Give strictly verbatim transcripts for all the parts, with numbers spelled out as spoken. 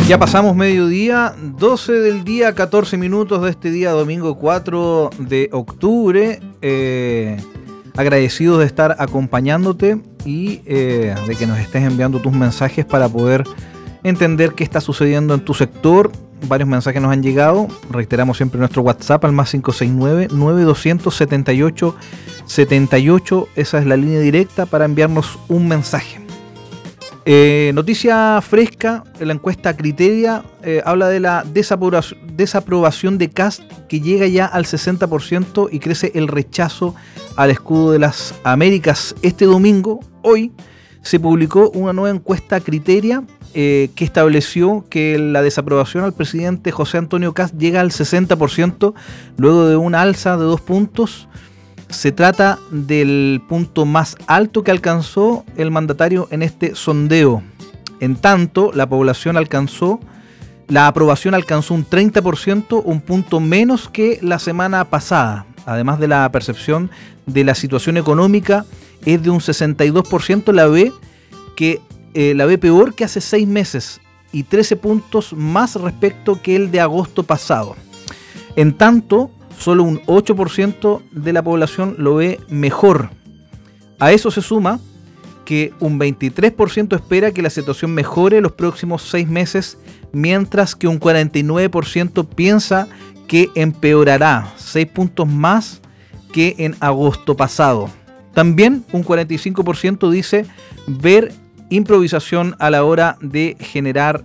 Ya pasamos mediodía, doce del día, catorce minutos de este día, domingo cuatro de octubre. Eh, agradecidos de estar acompañándote y eh, de que nos estés enviando tus mensajes para poder entender qué está sucediendo en tu sector. Varios mensajes nos han llegado. Reiteramos siempre nuestro WhatsApp al más cinco seis nueve, nueve dos cero cero, siete ocho siete ocho. Esa es la línea directa para enviarnos un mensaje. Eh, noticia fresca, la encuesta Criteria eh, habla de la desaprobación, desaprobación de Kast, que llega ya al sesenta por ciento y crece el rechazo al escudo de las Américas. Este domingo, hoy, se publicó una nueva encuesta Criteria eh, que estableció que la desaprobación al presidente José Antonio Kast llega al sesenta por ciento luego de una alza de dos puntos. Se trata del punto más alto que alcanzó el mandatario en este sondeo. En tanto, la población alcanzó, la aprobación alcanzó un treinta por ciento, un punto menos que la semana pasada. Además de la percepción de la situación económica, es de un sesenta y dos por ciento, la ve, que, eh, la ve peor que hace seis meses y trece puntos más respecto que el de agosto pasado. En tanto, solo un ocho por ciento de la población lo ve mejor. A eso se suma que un veintitrés por ciento espera que la situación mejore los próximos seis meses, mientras que un cuarenta y nueve por ciento piensa que empeorará, seis puntos más que en agosto pasado. También un cuarenta y cinco por ciento dice ver improvisación a la hora de generar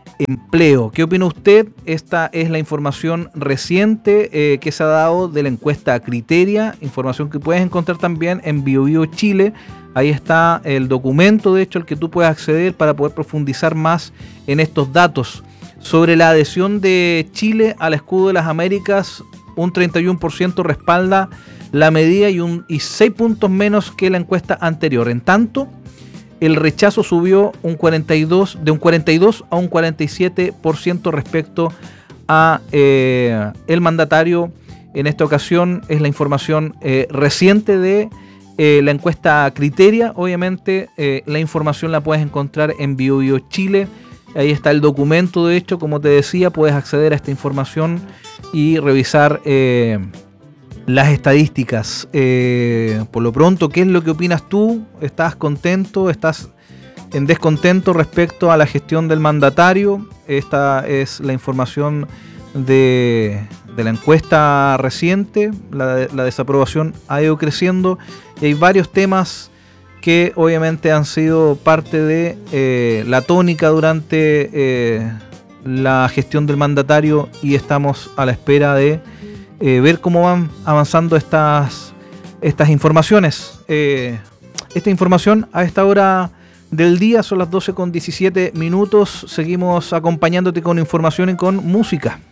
empleo. ¿Qué opina usted? Esta es la información reciente eh, que se ha dado de la encuesta Criteria, información que puedes encontrar también en BioBio Chile. Ahí está el documento, de hecho, al que tú puedes acceder para poder profundizar más en estos datos. Sobre la adhesión de Chile al escudo de las Américas, un treinta y uno por ciento respalda la medida y, un, y seis puntos menos que la encuesta anterior. En tanto, el rechazo subió un cuarenta y dos, de un cuarenta y dos a un cuarenta y siete por ciento respecto a eh, el mandatario. En esta ocasión es la información eh, reciente de eh, la encuesta Criteria. Obviamente eh, la información la puedes encontrar en BioBio Chile. Ahí está el documento, de hecho, como te decía, puedes acceder a esta información y revisar eh, las estadísticas. Eh, por lo pronto, ¿qué es lo que opinas tú? ¿Estás contento? ¿Estás en descontento respecto a la gestión del mandatario? Esta es la información de, de la encuesta reciente. La, la desaprobación ha ido creciendo y hay varios temas que obviamente han sido parte de eh, la tónica durante eh, la gestión del mandatario, y estamos a la espera de Eh, ver cómo van avanzando estas, estas informaciones. Eh, esta información a esta hora del día son las doce con diecisiete minutos. Seguimos acompañándote con información y con música.